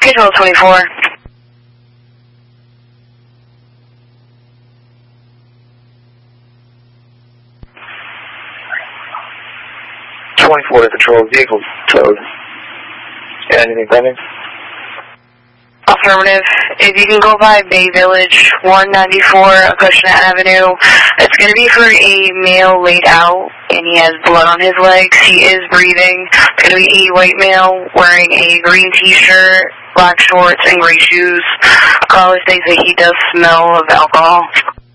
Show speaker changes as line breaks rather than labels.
Schedule 24.
24 to control, vehicle towed. Yeah, anything pending?
Affirmative. If you can go by Bay Village, 194 Acushnet Avenue, it's going to be for a male laid out, and he has blood on his legs. He is breathing. It's going to be a white male wearing a green t-shirt, black shorts, and gray shoes. Caller states that he does smell of alcohol.